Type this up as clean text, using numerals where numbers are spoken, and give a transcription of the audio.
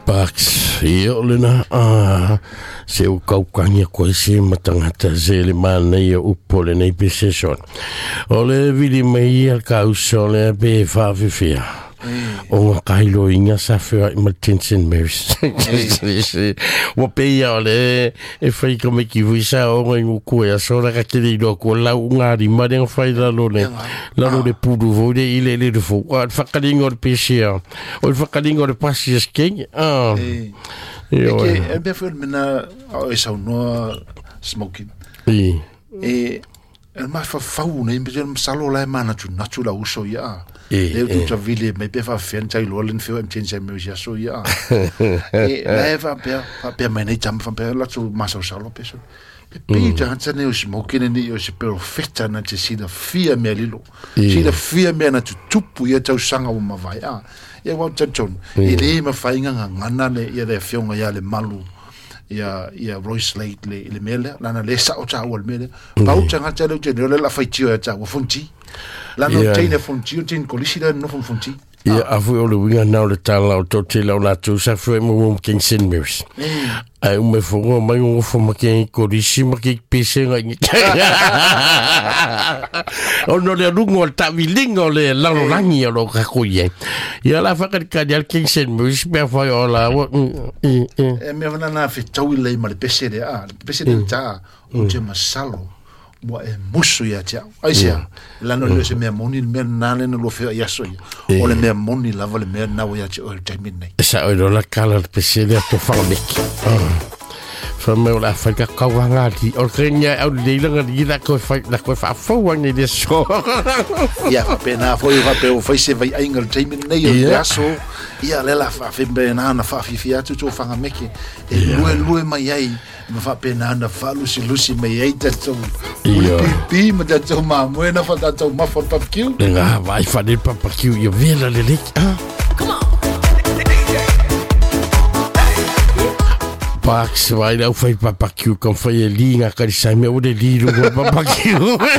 Pax, io lena se o kaukangia koe se matangata se le mana ia upo le nei peseson. O le vili mai al kauso le be whawhiwhia. O ngā kailo inga sa whia I Martinson Maris. Wa peia o le e whaika me ki wisa o ngai ngukue a sora ka kere ino kua lau ngāri marenga whai lalo le puru vore I le le rufo. O le whakaringa o le pesia. O le whakaringa o le pasias king. E be fwere mena o e sau noa smoking. E mai whawhau nei me salo lai mana tu natu la uso ia. Leo tu travili mai pe fa fentai lo len fio MTN me ya so ya. E lai fa pe mai nei jam fa pe la tu maso salo pe so. Pe ja hansa ne o smoking ni o se perfecta na te sida fia me lilo. Sida fia me na tu tupu ia tau sanga o mavai a. Ia wa tachon. E le ma fainga ngana le ia le fionga ia le malu. Ia Royce Slate le mele lana le sa o cha o le mele. Pau changa cha le le la faitio cha o funti. La no tene funti, tin colisida no funti. Ia afu o le winga nau le tala o tote lau la tu sa fwe mo King St. Mary's. Ai o me fongo mai o fo ma ke kolisi ma ke pese ngai. O no le rungo ta vilingo le lalo langi o lo ka koye. Ia la fa ka dia King St. Mary's pe fa o la e me vana na fe tau le ma le pese de pese de ta o te masalo. Wa e musu ya tia ai sia la no le se me moni me nane no lo fe ya so o le me moni la vale me na ya tia o time nei sa o la kala speciale to farmik fa me la fa ka kawanga di o kenya au le langa di la ko fa fo wang ni so ya pena foi va pe o foi se vai aingal time nei ya so ya le la fa fe be na fa fi atu to fanga meki e lue mai ai ma fa pena na fa lusi mai ai tato pi ma tato ma moena fa tato ma fa barbecue nga vai fa del barbecue io vela le lec come on Pax vai lá fai barbecue com foi linha que sai meu de liro barbecue